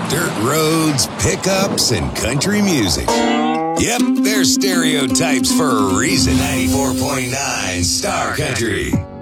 Dirt roads, pickups, and country music. Yep, they're stereotypes for a reason. 94.9 Star Country.